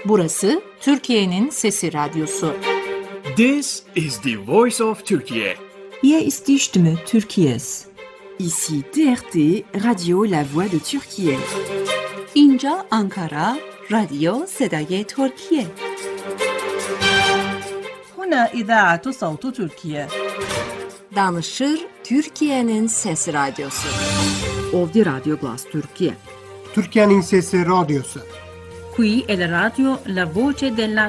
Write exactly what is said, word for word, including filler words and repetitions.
Burası Türkiye'nin Sesi Radyosu. This is the voice of Turkey. Hier ist die Stimme Türkiye's. Ici T R T, Radio La Voix de Türkiye. اینجا آنکارا، رادیو صدای ترکیه. هنا إذاعة صوت تركيا. Danışır Türkiye'nin Sesi Radyosu. Ovdje Radio Glas Türkiye. Türkiye'nin Sesi Radyosu. Qui è la radio La Voce della